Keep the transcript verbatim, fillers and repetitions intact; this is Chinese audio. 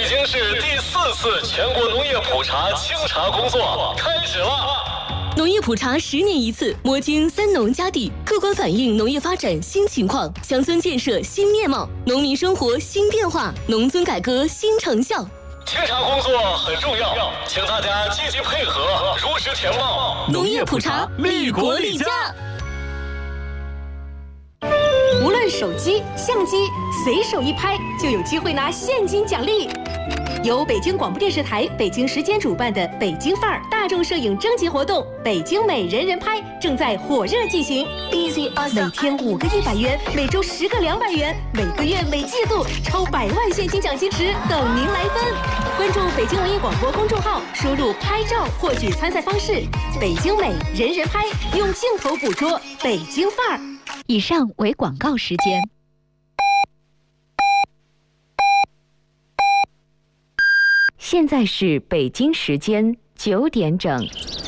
京市第四次全国农业普查清查工作开始了。 农业普查十年一次，摸清三农家地，客观反映农业发展新情况，乡村建设新面貌，农民生活新变化，农村改革新成效。 清查工作很重要，请大家积极配合，如实填报。 农业普查，利国利家。 无论手机、相机，随手一拍就有机会拿现金奖励。由北京广播电视台北京时间主办的“北京范儿”大众摄影征集活动“北京美人人拍”正在火热进行。每天五个一百元，每周十个两百元，每个月每季度超百万现金奖金池等您来分。关注北京文艺广播公众号，输入拍照获取参赛方式。北京美人人拍，用镜头捕捉北京范儿。 以上为广告时间。现在是北京时间九点整。